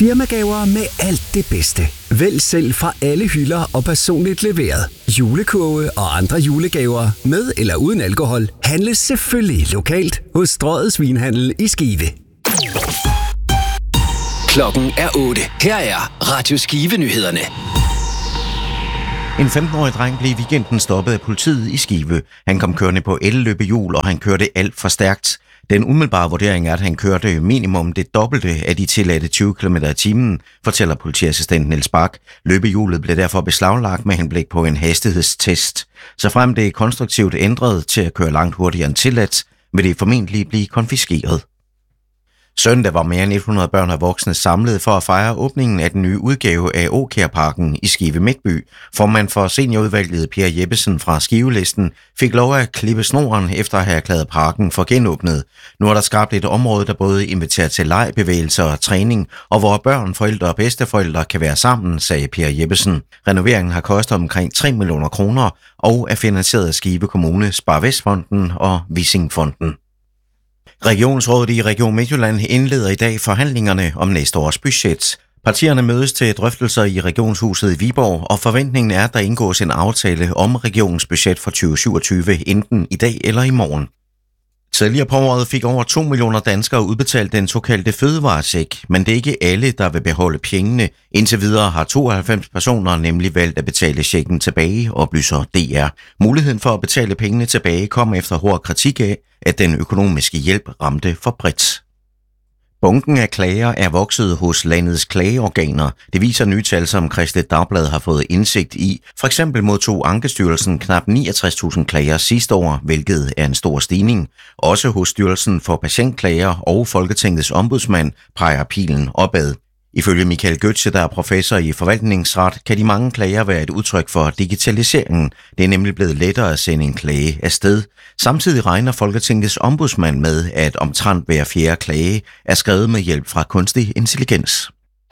Firmagaver med alt det bedste. Vælg selv fra alle hylder og personligt leveret. Julekurve og andre julegaver med eller uden alkohol handles selvfølgelig lokalt hos Strøget Svinhandel i Skive. Klokken er 8. Her er Radio Skive-nyhederne. En 15-årig dreng blev i weekenden stoppet af politiet i Skive. Han kom kørende på elløbehjul, og han kørte alt for stærkt. Den umiddelbare vurdering er, at han kørte minimum det dobbelte af de tilladte 20 km i timen, fortæller politiassistent Niels Bak. Løbehjulet blev derfor beslaglagt med henblik på en hastighedstest. Såfremt det er konstruktivt ændret til at køre langt hurtigere end tilladt, vil det formentlig blive konfiskeret. Søndag var mere end 100 børn og voksne samlet for at fejre åbningen af den nye udgave af Åkærparken i Skive Midtby. Formand for seniorudvalget Per Jeppesen fra Skivelisten fik lov at klippe snoren efter at have erklæret parken for genåbnet. Nu er der skabt et område, der både inviterer til leg, bevægelser og træning, og hvor børn, forældre og bedsteforældre kan være sammen, sagde Per Jeppesen. Renoveringen har kostet omkring 3 millioner kroner og er finansieret af Skive Kommune, Sparevestfonden og Vissingfonden. Regionsrådet i Region Midtjylland indleder i dag forhandlingerne om næste års budget. Partierne mødes til drøftelser i Regionshuset i Viborg, og forventningen er, at der indgås en aftale om regionens budget for 2027 enten i dag eller i morgen. Tidligere på året fik over 2 millioner danskere udbetalt den såkaldte fødevarecheck, men det er ikke alle, der vil beholde pengene. Indtil videre har 92 personer nemlig valgt at betale checken tilbage, oplyser DR. Muligheden for at betale pengene tilbage kom efter hård kritik af, at den økonomiske hjælp ramte for bredt. Bunken af klager er vokset hos landets klageorganer. Det viser nye tal, som Kristeligt Dagblad har fået indsigt i. For eksempel modtog Ankestyrelsen knap 69.000 klager sidste år, hvilket er en stor stigning. Også hos Styrelsen for Patientklager og Folketingets ombudsmand peger pilen opad. Ifølge Michael Götze, der er professor i forvaltningsret, kan de mange klager være et udtryk for digitaliseringen. Det er nemlig blevet lettere at sende en klage afsted. Samtidig regner Folketingets ombudsmand med, at omtrent hver fjerde klage er skrevet med hjælp fra kunstig intelligens.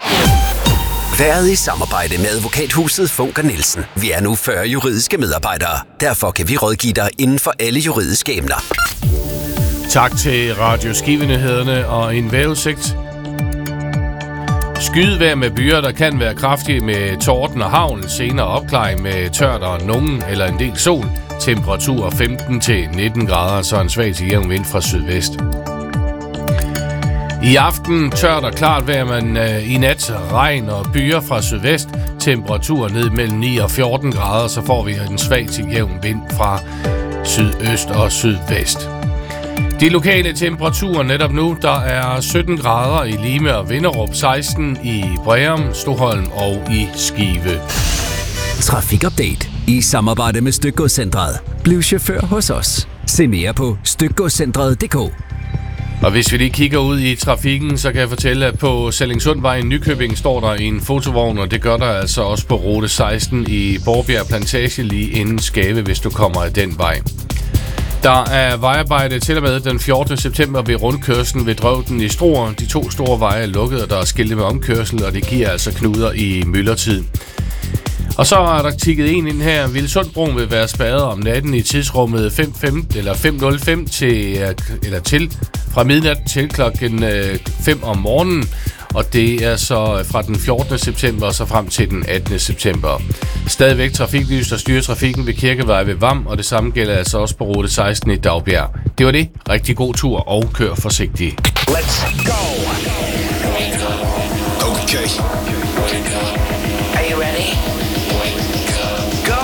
Været i samarbejde med advokathuset Funker Nielsen. Vi er nu 40 juridiske medarbejdere. Derfor kan vi rådgive dig inden for alle juridiske emner. Tak til Radio Skive-nyhederne og en vejrudsigt. Skydevejr med byer, der kan være kraftige med torden og havl. Senere opklaring med tørt og nogen eller en del sol. Temperatur 15-19 grader, så en svag til jævn vind fra sydvest. I aften tørt og klart vejr, men i nat regn og byer fra sydvest. Temperatur ned mellem 9 og 14 grader, så får vi en svag til jævn vind fra sydøst og sydvest. De lokale temperaturer netop nu, der er 17 grader i Lime og Vinderup, 16 i Breum, Stoholm og i Skive. Trafikupdate i samarbejde med Stykgodscentret. Bliv chauffør hos os. Se mere på stykgodscentret.dk. Og hvis vi lige kigger ud i trafikken, så kan jeg fortælle, at på Sallingsundvej i Nykøbing står der en fotovogn, og det gør der altså også på rute 16 i Borgbjerg Plantage lige inden Skave, hvis du kommer af den vej. Der er vejarbejde til og med den 14. september ved rundkørslen ved Drøvden i Struer. De 2 store veje er lukket, og der er skilte med omkørsel, og det giver altså knuder i myldretid. Og så er der tikket en ind her. Vildsundbroen vil være spærret om natten i tidsrummet 5:05 til fra midnat til klokken 5 om morgenen. Og det er så fra den 14. september og så frem til den 18. september. Stadigvæk trafiklys, der styrer trafikken ved Kirkevej ved Vam, og det samme gælder altså også på rute 16 i Dagbjerg. Det var det. Rigtig god tur og kør forsigtigt. Let's go! Okay. Are you ready? Go!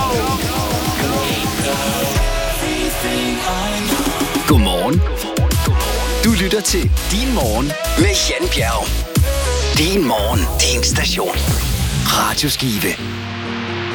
Godmorgen. Du lytter til Din Morgen med Jan Bjerg. Din morgen, din station. Radio Skive.